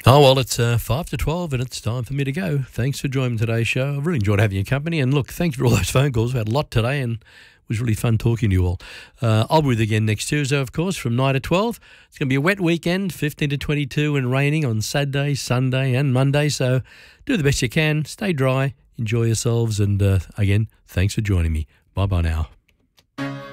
Oh, well, it's 5 to 12 and it's time for me to go. Thanks for joining today's show. I've really enjoyed having your company. And look, thanks for all those phone calls. We had a lot today and it was really fun talking to you all. I'll be with you again next Tuesday, of course, from 9 to 12. It's going to be a wet weekend, 15 to 22 and raining on Saturday, Sunday and Monday. So do the best you can. Stay dry. Enjoy yourselves. And again, thanks for joining me. Bye-bye now.